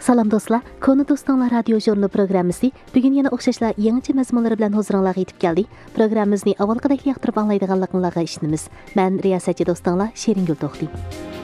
Salam dostlar, Konu Dostlar radio jurnali programmasi bugun yana o'xshashla yangicha mazmunlar bilan huzuringizga yetib keldi. Programmamizni avvalgidek yoqtirib anglaydiganliklaringizni ishonamiz. Men riyosatchi do'stlar Sheringul To'xti.